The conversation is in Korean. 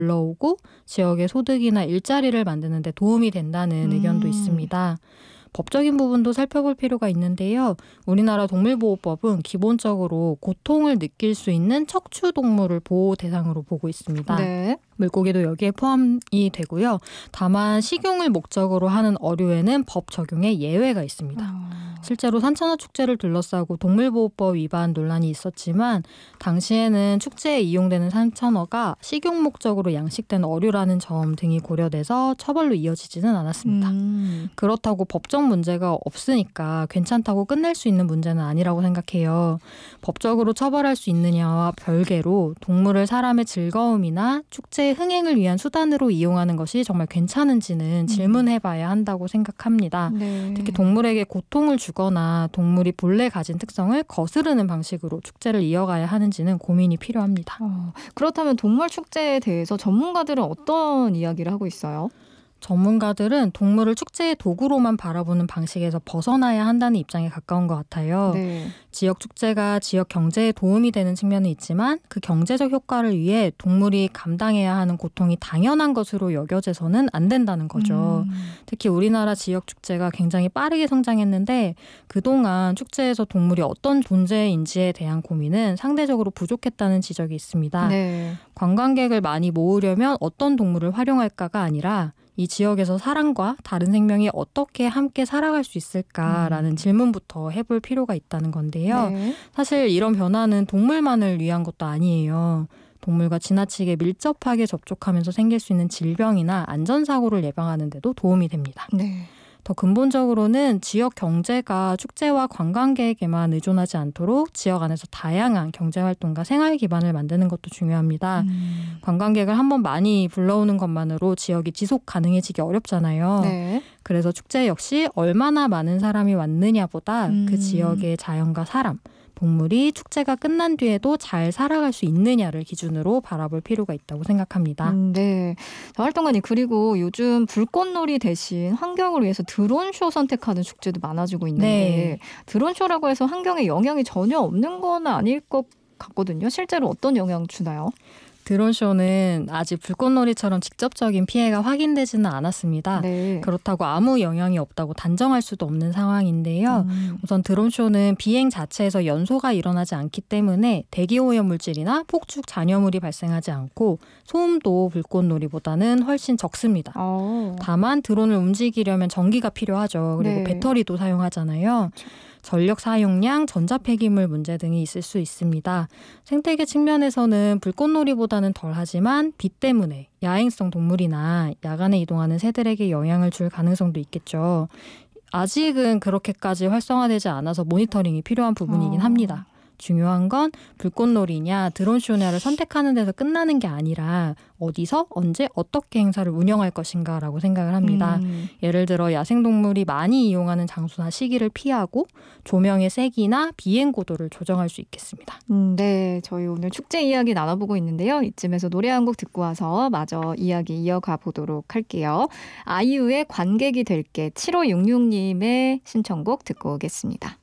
불러오고 지역의 소득이나 일자리를 만드는 데 도움이 된다는 의견도 있습니다. 법적인 부분도 살펴볼 필요가 있는데요. 우리나라 동물보호법은 기본적으로 고통을 느낄 수 있는 척추동물을 보호 대상으로 보고 있습니다. 네. 물고기도 여기에 포함이 되고요. 다만 식용을 목적으로 하는 어류에는 법 적용에 예외가 있습니다. 실제로 산천어 축제를 둘러싸고 동물보호법 위반 논란이 있었지만 당시에는 축제에 이용되는 산천어가 식용 목적으로 양식된 어류라는 점 등이 고려돼서 처벌로 이어지지는 않았습니다. 그렇다고 법적 문제가 없으니까 괜찮다고 끝낼 수 있는 문제는 아니라고 생각해요. 법적으로 처벌할 수 있느냐와 별개로 동물을 사람의 즐거움이나 축제의 흥행을 위한 수단으로 이용하는 것이 정말 괜찮은지는 질문해봐야 한다고 생각합니다. 네. 특히 동물에게 고통을 주거나 동물이 본래 가진 특성을 거스르는 방식으로 축제를 이어가야 하는지는 고민이 필요합니다. 그렇다면 동물 축제에 대해서 전문가들은 어떤 이야기를 하고 있어요? 전문가들은 동물을 축제의 도구로만 바라보는 방식에서 벗어나야 한다는 입장에 가까운 것 같아요. 네. 지역 축제가 지역 경제에 도움이 되는 측면은 있지만 그 경제적 효과를 위해 동물이 감당해야 하는 고통이 당연한 것으로 여겨져서는 안 된다는 거죠. 특히 우리나라 지역 축제가 굉장히 빠르게 성장했는데 그동안 축제에서 동물이 어떤 존재인지에 대한 고민은 상대적으로 부족했다는 지적이 있습니다. 네. 관광객을 많이 모으려면 어떤 동물을 활용할까가 아니라 이 지역에서 사람과 다른 생명이 어떻게 함께 살아갈 수 있을까라는 질문부터 해볼 필요가 있다는 건데요. 네. 사실 이런 변화는 동물만을 위한 것도 아니에요. 동물과 지나치게 밀접하게 접촉하면서 생길 수 있는 질병이나 안전사고를 예방하는 데도 도움이 됩니다. 네. 더 근본적으로는 지역 경제가 축제와 관광객에만 의존하지 않도록 지역 안에서 다양한 경제활동과 생활 기반을 만드는 것도 중요합니다. 관광객을 한번 많이 불러오는 것만으로 지역이 지속 가능해지기 어렵잖아요. 네. 그래서 축제 역시 얼마나 많은 사람이 왔느냐보다 그 지역의 자연과 사람, 동물이 축제가 끝난 뒤에도 잘 살아갈 수 있느냐를 기준으로 바라볼 필요가 있다고 생각합니다. 네. 자, 활동가님, 그리고 요즘 불꽃놀이 대신 환경을 위해서 드론쇼 선택하는 축제도 많아지고 있는데 네. 드론쇼라고 해서 환경에 영향이 전혀 없는 건 아닐 것 같거든요. 실제로 어떤 영향 주나요? 드론쇼는 아직 불꽃놀이처럼 직접적인 피해가 확인되지는 않았습니다. 네. 그렇다고 아무 영향이 없다고 단정할 수도 없는 상황인데요. 우선 드론쇼는 비행 자체에서 연소가 일어나지 않기 때문에 대기오염 물질이나 폭죽 잔여물이 발생하지 않고 소음도 불꽃놀이보다는 훨씬 적습니다. 다만 드론을 움직이려면 전기가 필요하죠. 그리고 네. 배터리도 사용하잖아요. 전력 사용량, 전자폐기물 문제 등이 있을 수 있습니다. 생태계 측면에서는 불꽃놀이보다는 덜하지만 비 때문에 야행성 동물이나 야간에 이동하는 새들에게 영향을 줄 가능성도 있겠죠. 아직은 그렇게까지 활성화되지 않아서 모니터링이 필요한 부분이긴 합니다. 중요한 건 불꽃놀이냐 드론쇼냐를 선택하는 데서 끝나는 게 아니라 어디서 언제 어떻게 행사를 운영할 것인가라고 생각을 합니다. 예를 들어 야생동물이 많이 이용하는 장소나 시기를 피하고 조명의 색이나 비행 고도를 조정할 수 있겠습니다. 네, 저희 오늘 축제 이야기 나눠보고 있는데요. 이쯤에서 노래 한 곡 듣고 와서 마저 이야기 이어가 보도록 할게요. 아이유의 관객이 될게 7566님의 신청곡 듣고 오겠습니다.